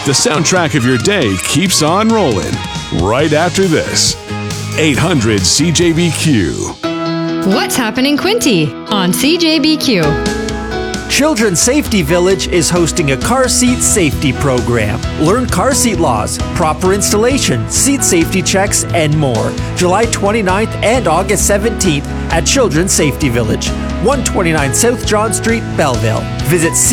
The soundtrack of your day keeps on rolling right after this. 800 CJBQ. What's happening, Quinty, on CJBQ? Children's Safety Village is hosting a car seat safety program. Learn car seat laws, proper installation, seat safety checks, and more. July 29th and August 17th at Children's Safety Village, 129 South John Street, Belleville. Visit